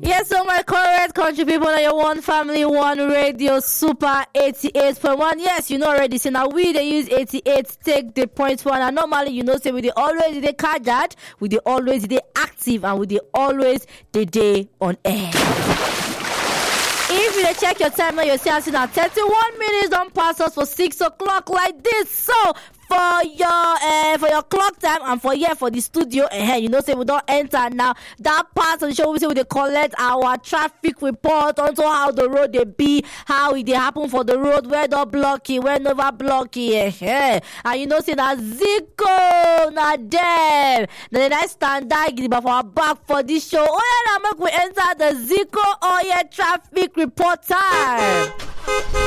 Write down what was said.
Yes, so my correct country people on your one family, one radio, Super 88.1. Yes, you know already. So now we they use 88 take the point one. And normally, you know, say we they always they catch that, we they always they active, and we they always the day on air. If you check your time now, you're seeing now 31 minutes don't pass us for 6 o'clock like this. So for your clock time and for the studio, you know, say we don't enter now. That part of the show we say we dey collect our traffic report onto how the road they be, how it they happen for the road, where they blocky, where never blocky, and you know, say that Zico, na them. Then I stand there for our back for this show. Oh yeah, now make we enter the Zico traffic report time.